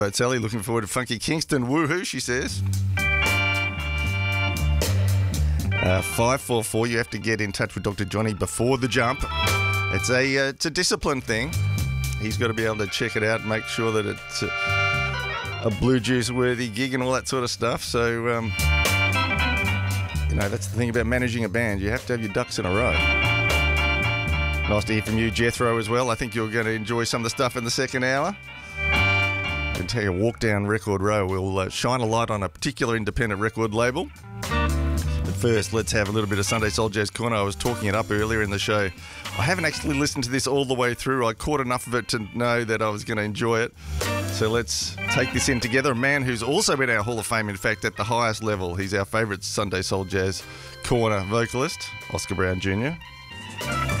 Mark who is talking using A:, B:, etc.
A: Sally, looking forward to Funky Kingston. Woohoo, she says. 544, you have to get in touch with Dr. Johnny before the jump. It's a discipline thing. He's got to be able to check it out and make sure that it's a Blue Juice-worthy gig and all that sort of stuff. So, that's the thing about managing a band. You have to have your ducks in a row. Nice to hear from you, Jethro, as well. I think you're going to enjoy some of the stuff in the second hour. And take a walk down Record Row. We'll shine a light on a particular independent record label. But first, let's have a little bit of Sunday Soul Jazz Corner. I was talking it up earlier in the show. I haven't actually listened to this all the way through. I caught enough of it to know that I was going to enjoy it. So let's take this in together. A man who's also been our Hall of Fame, in fact, at the highest level. He's our favourite Sunday Soul Jazz Corner vocalist, Oscar Brown Jr.